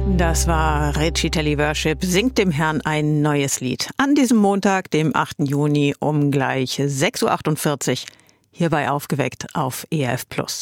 Das war Recitali Worship, singt dem Herrn ein neues Lied. An diesem Montag, dem 8. Juni um gleich 6.48 Uhr, hierbei aufgeweckt auf ERF+.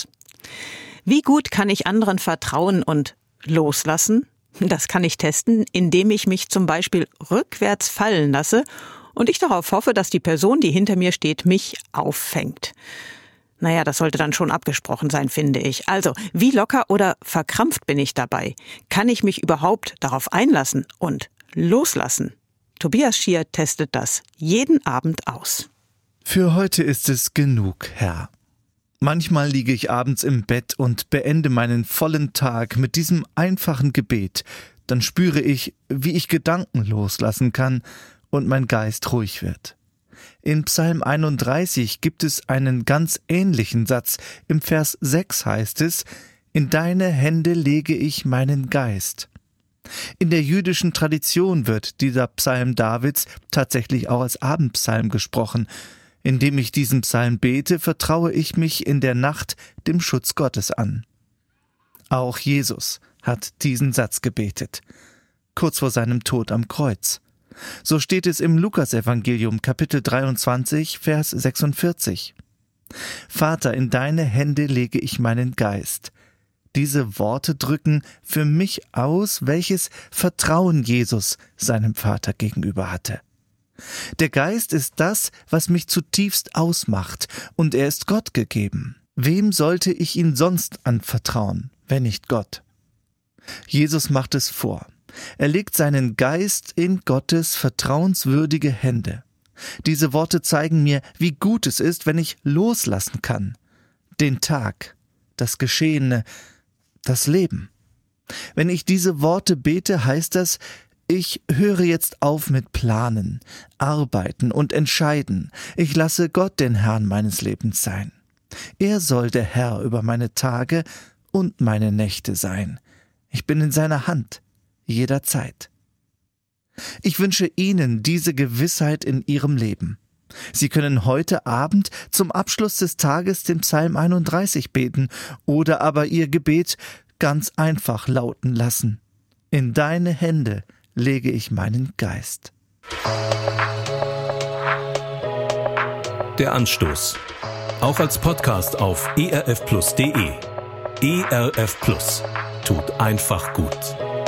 Wie gut kann ich anderen vertrauen und loslassen? Das kann ich testen, indem ich mich zum Beispiel rückwärts fallen lasse und ich darauf hoffe, dass die Person, die hinter mir steht, mich auffängt. Naja, das sollte dann schon abgesprochen sein, finde ich. Also, wie locker oder verkrampft bin ich dabei? Kann ich mich überhaupt darauf einlassen und loslassen? Tobias Schier testet das jeden Abend aus. Für heute ist es genug, Herr. Manchmal liege ich abends im Bett und beende meinen vollen Tag mit diesem einfachen Gebet. Dann spüre ich, wie ich Gedanken loslassen kann und mein Geist ruhig wird. In Psalm 31 gibt es einen ganz ähnlichen Satz. Im Vers 6 heißt es: In deine Hände lege ich meinen Geist. In der jüdischen Tradition wird dieser Psalm Davids tatsächlich auch als Abendpsalm gesprochen. Indem ich diesen Psalm bete, vertraue ich mich in der Nacht dem Schutz Gottes an. Auch Jesus hat diesen Satz gebetet, kurz vor seinem Tod am Kreuz. So steht es im Lukasevangelium, Kapitel 23, Vers 46. Vater, in deine Hände lege ich meinen Geist. Diese Worte drücken für mich aus, welches Vertrauen Jesus seinem Vater gegenüber hatte. Der Geist ist das, was mich zutiefst ausmacht, und er ist Gott gegeben. Wem sollte ich ihn sonst anvertrauen, wenn nicht Gott? Jesus macht es vor. Er legt seinen Geist in Gottes vertrauenswürdige Hände. Diese Worte zeigen mir, wie gut es ist, wenn ich loslassen kann. Den Tag, das Geschehene, das Leben. Wenn ich diese Worte bete, heißt das, ich höre jetzt auf mit Planen, Arbeiten und Entscheiden. Ich lasse Gott den Herrn meines Lebens sein. Er soll der Herr über meine Tage und meine Nächte sein. Ich bin in seiner Hand, jederzeit. Ich wünsche Ihnen diese Gewissheit in Ihrem Leben. Sie können heute Abend zum Abschluss des Tages den Psalm 31 beten oder aber Ihr Gebet ganz einfach lauten lassen. In deine Hände lege ich meinen Geist. Der Anstoß. Auch als Podcast auf erfplus.de. ERF Plus. Tut einfach gut.